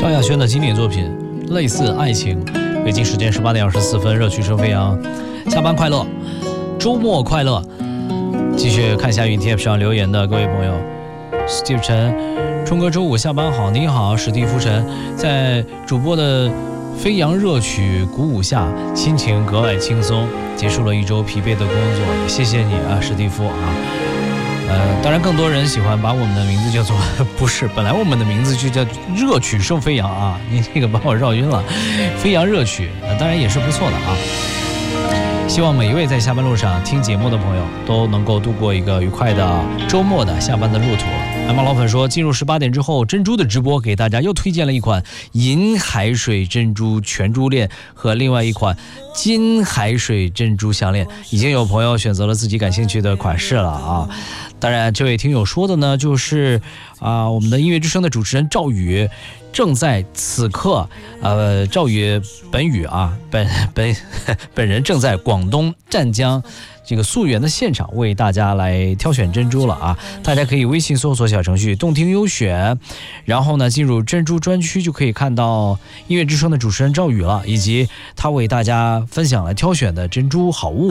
萧亚轩的经典作品《类似爱情》。北京时间18点24分，热曲声飞扬。下班快乐，周末快乐。继续看一下云 TF 上留言的各位朋友 ，Steve 陈，冲哥周五下班好，你好，史蒂夫陈，在主播的飞扬热曲鼓舞下，心情格外轻松，结束了一周疲惫的工作，谢谢你啊，史蒂夫啊。当然更多人喜欢把我们的名字叫做不是，本来我们的名字就叫热曲声飞扬啊，你这个把我绕晕了，飞扬热曲，当然也是不错的啊。希望每一位在下班路上听节目的朋友都能够度过一个愉快的周末的下班的路途。艾玛老粉说，进入18点之后，珍珠的直播给大家又推荐了一款银海水珍珠全珠链和另外一款金海水珍珠项链，已经有朋友选择了自己感兴趣的款式了啊。当然这位听友说的呢，就是我们的音乐之声的主持人赵宇正在此刻赵宇本宇啊本人正在广东湛江这个溯源的现场为大家来挑选珍珠了啊！大家可以微信搜索小程序动听优选，然后呢进入珍珠专区就可以看到音乐之声的主持人赵宇了，以及他为大家分享了挑选的珍珠好物。